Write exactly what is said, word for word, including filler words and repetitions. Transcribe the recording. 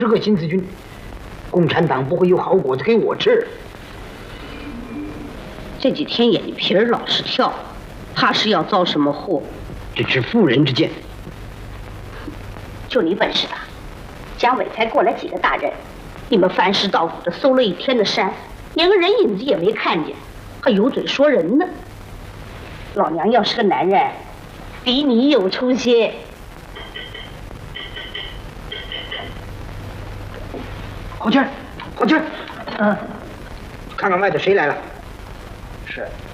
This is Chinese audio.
十个新四军，共产党不会有好果子给我吃。 这几天眼皮儿老是跳，怕是要遭什么祸。 这是妇人之见。 就你本事大，蒋伟才过来几个大人，你们翻尸倒腐的搜了一天的山，连个人影子也没看见，还有嘴说人呢。老娘要是个男人，比你有出息。 郝娟，郝娟， 嗯， 看看外头谁来了。 是。